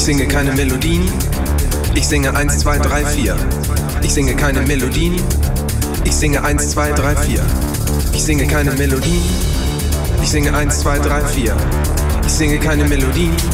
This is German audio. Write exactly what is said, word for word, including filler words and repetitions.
singe keine Melodien. Ich singe eins, zwei, drei, vier. Ich singe keine Melodien. Ich singe eins, zwei, drei, vier. Ich singe keine Melodien. Ich singe eins, zwei, drei, vier. Ich singe keine Melodien.